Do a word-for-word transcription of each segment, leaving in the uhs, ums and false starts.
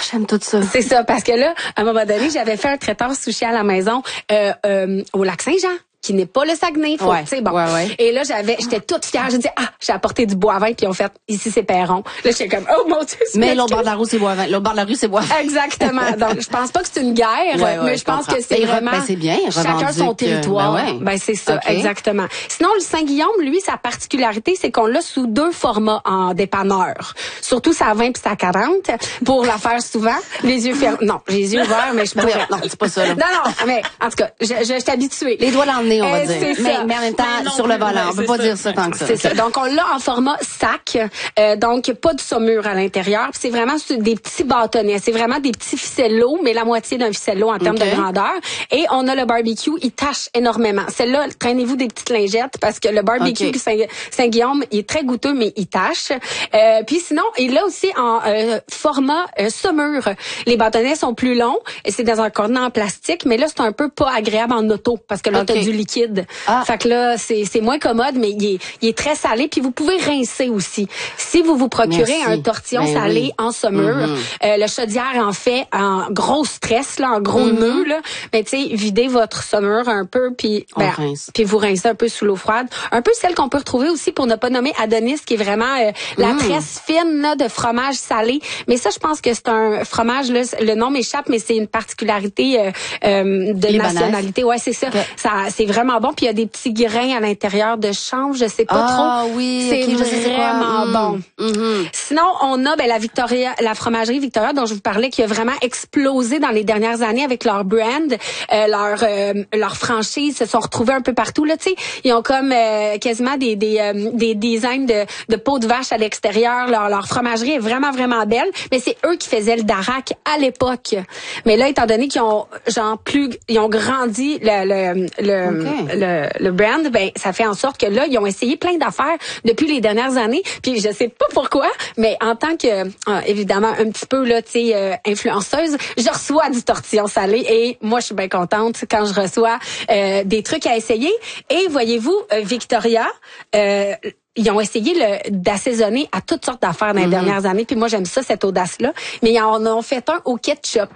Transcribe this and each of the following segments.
j'aime tout ça. C'est ça, parce que là, à un moment donné, j'avais fait un traiteur sushi à la maison euh, euh, au Lac-Saint-Jean, qui n'est pas le Saguenay, faut, ouais, tu sais, bon. Ouais, ouais. Et là, j'avais, j'étais toute fière. J'ai dit, ah, j'ai apporté du bois à vin, puis ils ont fait, ici, c'est Perron. Là, j'étais comme, oh mon Dieu, c'est Mais l'autre bord de la rue, c'est bois à vin. L'autre bord de la rue, c'est bois à vin. Exactement. Donc, je pense pas que c'est une guerre, ouais, ouais, mais je, je pense que c'est ben, vraiment, ben, c'est bien, chacun son territoire. Ben, ouais. Ben, c'est ça, okay. Exactement. Sinon, le Saint-Guillaume, lui, sa particularité, c'est qu'on l'a sous deux formats en dépanneur. Surtout sa vingt puis sa quarante, pour la faire souvent. Les yeux fermés. Non, les yeux ouverts, mais je pourrais. Non, c'est pas ça, là. Non, non, mais, en tout cas, je, je, je suis habituée. Les doigts dans le nez, on va euh, dire. C'est mais, ça. mais en même temps, non, sur le volant. On peut pas ça. dire ça tant que ça. C'est ça. Donc, on l'a en format sac. Euh, donc, pas de saumure à l'intérieur. Puis c'est vraiment des petits bâtonnets. C'est vraiment des petits ficellos, mais la moitié d'un ficello en termes okay. de grandeur. Et on a le barbecue. Il tâche énormément. Celle-là, traînez-vous des petites lingettes parce que le barbecue okay. Saint- Saint-Guillaume, il est très goûteux, mais il tâche. Euh, puis sinon, il a aussi en euh, format euh, saumure. Les bâtonnets sont plus longs. Et c'est dans un contenant en plastique, mais là, c'est un peu pas agréable en auto parce que là, okay. t'as du liquide. Ah. Fait que là, c'est, c'est moins commode, mais il est, il est très salé. Puis vous pouvez rincer aussi. Si vous vous procurez Merci. un tortillon ben salé oui. en saumure, mm-hmm. euh, le chaudière en fait en gros stress, là, en gros mm-hmm. nœud, là. Mais tu sais, videz votre saumure un peu, puis ben, puis vous rincez un peu sous l'eau froide. Un peu celle qu'on peut retrouver aussi, pour ne pas nommer Adonis, qui est vraiment euh, la mm. presse fine là, de fromage salé. Mais ça, je pense que c'est un fromage, là, le nom m'échappe, mais c'est une particularité euh, euh, de Libanaise. nationalité. Ouais, c'est ça. Okay. Ça, c'est vraiment bon. Puis il y a des petits grains à l'intérieur de chanvre, je sais pas ah, trop. Ah oui, c'est okay, vraiment mmh. bon. Mmh. Sinon, on a ben la Victoria, la fromagerie Victoria dont je vous parlais, qui a vraiment explosé dans les dernières années avec leur brand, euh, leur euh, leur franchise, se sont retrouvés un peu partout là. Tu sais, ils ont comme euh, quasiment des des euh, des designs de de peau de vache à l'extérieur. Leur leur fromagerie est vraiment vraiment belle. Mais c'est eux qui faisaient le Darac à l'époque. Mais là, étant donné qu'ils ont genre plus, ils ont grandi le le le, okay. le le brand, ben ça fait en sorte que là, ils ont essayé plein d'affaires depuis les dernières années. Puis je sais pas pourquoi, mais en tant que euh, évidemment un petit peu là, tu sais, euh, influenceuse, je reçois du tortillon salé et moi je suis bien contente quand je reçois euh, des trucs à essayer. Et voyez-vous, euh, Victoria. Euh, Ils ont essayé le, d'assaisonner à toutes sortes d'affaires dans les mm-hmm. dernières années. Puis moi, j'aime ça, cette audace-là. Mais ils en ont fait un au ketchup.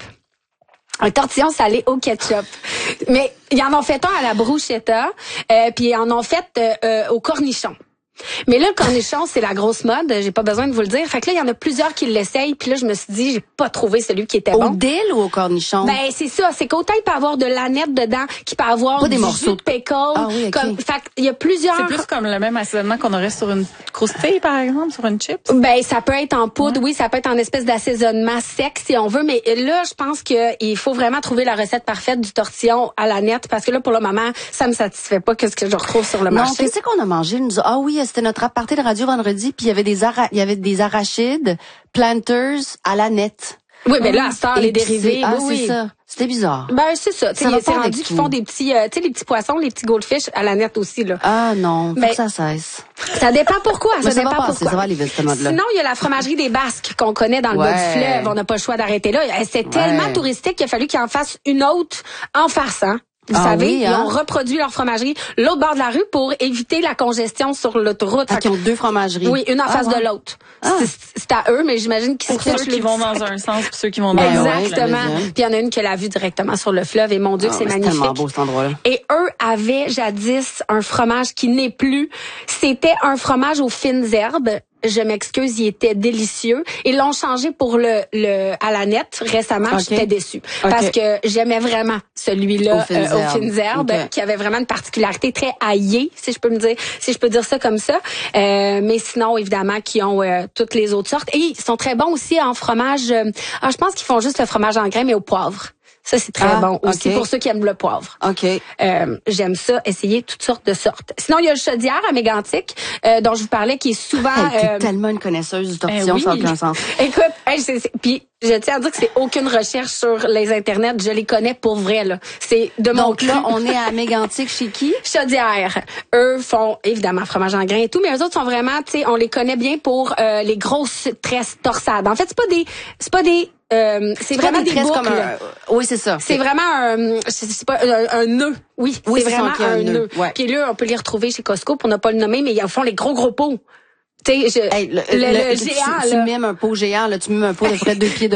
Un tortillon salé au ketchup. Mais ils en ont fait un à la bruschetta. Euh, puis ils en ont fait euh, euh, au cornichon. Mais là, le cornichon, c'est la grosse mode. J'ai pas besoin de vous le dire. Fait que là, il y en a plusieurs qui l'essayent. Puis là, je me suis dit, j'ai pas trouvé celui qui était au bon. Au dill ou au cornichon? Ben, c'est ça. C'est qu'autant il peut avoir de l'aneth dedans, qu'il peut avoir pas du des morceaux jus de pickle. Ah oui, okay. Comme, fait il y a plusieurs. C'est plus comme le même assaisonnement qu'on aurait sur une croustille, par exemple, sur une chips? Ben, ça peut être en poudre, ouais. oui. Ça peut être en espèce d'assaisonnement sec, si on veut. Mais là, je pense qu'il faut vraiment trouver la recette parfaite du tortillon à l'aneth. Parce que là, pour le moment, ça me satisfait pas qu'est-ce que je retrouve sur le non, marché. Non, qu'est-ce qu'on a mangé? Nous... Ah oui, c'était notre aparté de radio vendredi, puis il y avait des ara... il y avait des arachides, planters à l'aneth. Oui, mais là, à Star, les dérivés, ah, oui, oui. c'est ça. C'était bizarre. Ben, c'est ça. Tu sais, c'est rendu qu'ils font des petits, euh, tu sais, les petits poissons, les petits goldfish à l'aneth aussi, là. Ah, non. Faut ben, que ça cesse. Ça dépend pourquoi. Ça, ça dépend va passer, pourquoi. Ça va aller vite, ce mode-là. Sinon, il y a la fromagerie des Basques qu'on connaît dans le ouais. bas du fleuve. On n'a pas le choix d'arrêter là. C'est ouais. tellement touristique qu'il a fallu qu'ils en fassent une autre en farçant. Vous ah savez, oui, ils hein? ont reproduit leur fromagerie l'autre bord de la rue pour éviter la congestion sur l'autoroute. Ah, qu'ils ont deux fromageries. Oui, une en ah, face ouais. de l'autre. Ah. C'est, c'est à eux, mais j'imagine qu'ils pour ceux qui vont dans un sens et ceux qui vont dans l'autre. Exactement. Puis il y en a une qui l'a vue directement sur le fleuve et mon Dieu, ah, c'est magnifique. C'est tellement beau cet endroit-là. Et eux avaient jadis un fromage qui n'est plus. C'était un fromage aux fines herbes. Je m'excuse, il était délicieux. Ils l'ont changé pour le, le à la nette récemment. Okay. J'étais déçue okay. parce que j'aimais vraiment celui-là aux fines euh, herbes, aux fines herbes okay. qui avait vraiment une particularité très aillée, si je peux me dire, si je peux dire ça comme ça. Euh, mais sinon, évidemment, qui ont euh, toutes les autres sortes. Et ils sont très bons aussi en fromage. Euh, ah, je pense qu'ils font juste le fromage en grains, mais au poivre. Ça, c'est très ah, bon aussi okay. pour ceux qui aiment le poivre. OK. Euh, j'aime ça, essayer toutes sortes de sortes. Sinon, il y a le chaudière à Mégantic, euh, dont je vous parlais, qui est souvent... Hey, t'es euh, tellement une connaisseuse du tortillon, oui. ça n'a aucun sens. Écoute, hey, c'est, c'est, puis je tiens à dire que c'est aucune recherche sur les internets. Je les connais pour vrai, là. C'est de mon Donc là, on est à Mégantic chez qui? Chaudière. Eux font, évidemment, fromage en grains et tout, mais eux autres sont vraiment, tu sais, on les connaît bien pour euh, les grosses tresses torsades. En fait, c'est pas des... C'est pas des Euh, c'est, c'est vraiment des, des boucles. Comme un... Oui, c'est ça. C'est, c'est vraiment un, c'est pas un, un nœud. Oui, oui c'est, c'est vraiment un, un nœud. nœud. Ouais. Puis là, on peut les retrouver chez Costco pour ne pas le nommer, mais ils font les gros gros pots. Tu sais, hey, le, le, le, le géant. Tu, tu mimes un pot géant, là, tu mimes un pot de près de deux pieds de